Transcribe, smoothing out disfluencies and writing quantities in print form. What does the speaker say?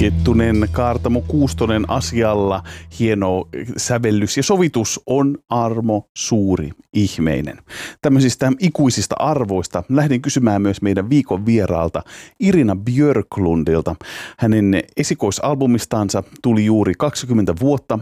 Kettunen, Kaartamo, Kuustonen asialla. Hieno sävellys ja sovitus on Armo Suuri ihmeinen. Tämmöisistä ikuisista arvoista lähdin kysymään myös meidän viikon vieraalta Irina Björklundilta. Hänen esikoisalbumistansa tuli juuri 20 vuotta